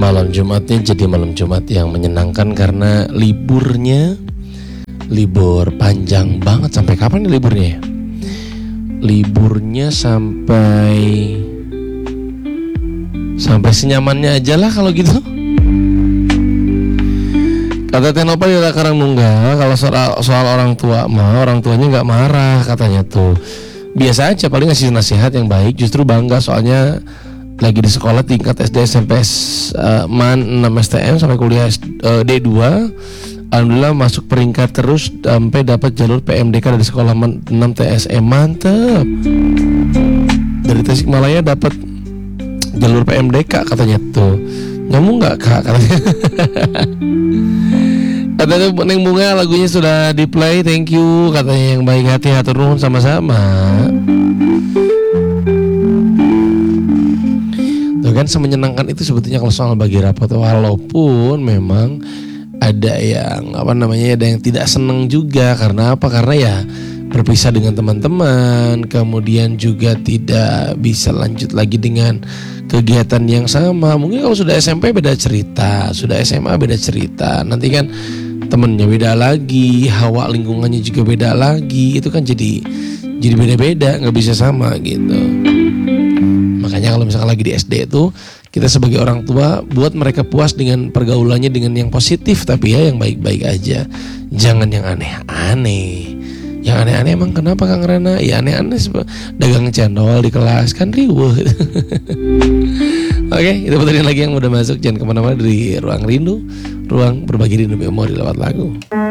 malam Jumatnya jadi malam Jumat yang menyenangkan karena libur panjang banget. Sampai kapan nih liburnya ya? Liburnya sampai senyamannya aja lah kalau gitu. Kata Tenopa di Karangtunggal, kalau soal orang tua mah orang tuanya nggak marah katanya tuh. Biasa aja, paling ngasih nasihat yang baik. Justru bangga soalnya lagi di sekolah tingkat SD SMP MAN 6 STM sampai kuliah D2. Alhamdulillah masuk peringkat terus sampai dapat jalur PMDK dari sekolah 6 TSM. Mantep. Dari Tasikmalaya dapat jalur PMDK katanya tuh. Nyambung nggak kak katanya. Katanya Neng Bunga lagunya sudah di play, thank you katanya yang baik hati, hatur nuhun sama-sama. Tuh kan semenyenangkan itu sebetulnya kalau soal bagi rapot, walaupun memang ada yang ada yang tidak senang juga. Karena apa? Karena ya berpisah dengan teman-teman, kemudian juga tidak bisa lanjut lagi dengan kegiatan yang sama. Mungkin kalau sudah SMP beda cerita, sudah SMA beda cerita. Nanti kan temennya beda lagi, hawa lingkungannya juga beda lagi. Itu kan jadi beda-beda, nggak bisa sama gitu. Makanya kalau misalkan lagi di SD itu, kita sebagai orang tua buat mereka puas dengan pergaulannya dengan yang positif, tapi ya yang baik-baik aja. Jangan yang aneh-aneh. Yang aneh-aneh emang kenapa Kang Rana? Ya aneh-aneh dagang cendol di kelas kan riuh. Oke, itu puterin lagi yang udah masuk. Jangan kemana-mana dari Ruang Rindu, ruang berbagi rindu memori lewat lagu.